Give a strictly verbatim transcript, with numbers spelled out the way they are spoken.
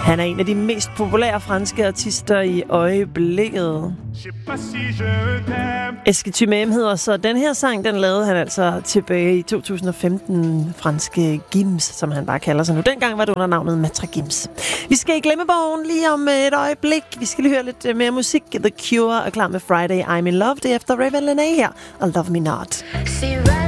Han er en af de mest populære franske artister i øjeblikket. Esketymem hedder så den her sang, den lavede han altså tilbage i to tusind og femten. Franske Gims, som han bare kalder sig nu. Dengang var det under navnet Matre Gims. Vi skal i glemmebogen lige om et øjeblik. Vi skal lige høre lidt mere musik. The Cure er klar med Friday I'm in Love. Det er efter Raven Lenae her og Love Me Not.